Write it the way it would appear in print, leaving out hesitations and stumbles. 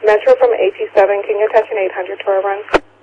Metro from AT7, can you attach an 800 to our run?